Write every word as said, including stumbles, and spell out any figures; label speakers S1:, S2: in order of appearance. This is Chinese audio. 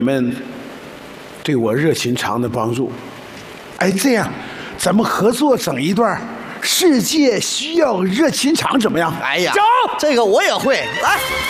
S1: 们对我热情肠的帮助。哎，这样，咱们合作整一段《世界需要热情肠》怎么样？
S2: 哎呀，
S3: 走，
S2: 这个我也会，来。